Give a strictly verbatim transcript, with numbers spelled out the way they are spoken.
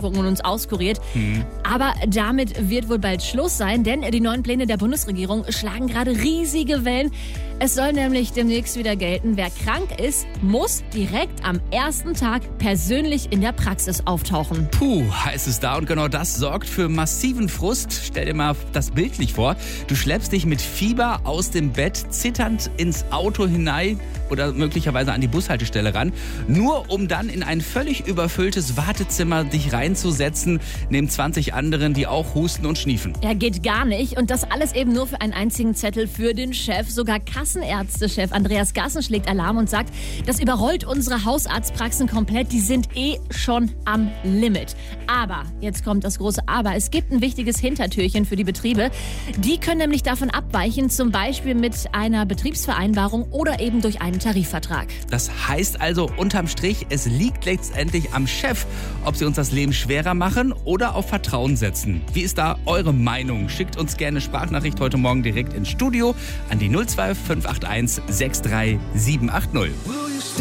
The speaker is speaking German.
Lieferungen uns auskuriert. Hm. Aber damit wird wohl bald Schluss sein, denn die neuen Pläne der Bundesregierung schlagen gerade riesige Wellen. Es soll nämlich demnächst wieder gelten, wer krank ist, muss direkt am ersten Tag persönlich in der Praxis auftauchen. Puh, heißt es da. Und genau das sorgt für massiven Frust. Stell dir mal das bildlich vor. Du schleppst dich mit Fieber aus dem Bett, zitternd ins Auto hinein oder möglicherweise an die Bushaltestelle ran, nur um dann in ein völlig überfülltes Wartezimmer dich reinzusetzen, neben zwanzig anderen, die auch husten und schniefen. Ja, geht gar nicht. Und das alles eben nur für einen einzigen Zettel für den Chef. Sogar Kassenärztechef Andreas Gassen schlägt Alarm und sagt, das überrollt unsere Hausarztpraxen komplett. Die sind eh schon am Limit. Aber, jetzt kommt das große Aber, es gibt ein wichtiges Hintertürchen für die Betriebe. Die können nämlich davon abweichen, zum Beispiel mit einer Betriebsvereinbarung oder eben durch einen Tarifvertrag. Das heißt also unterm Strich, es liegt letztendlich am Chef, ob sie uns das Leben schwerer machen oder auf Vertrauen setzen. Wie ist da eure Meinung? Schickt uns gerne eine Sprachnachricht heute Morgen direkt ins Studio an die null zwei fünf acht eins sechs drei sieben acht null.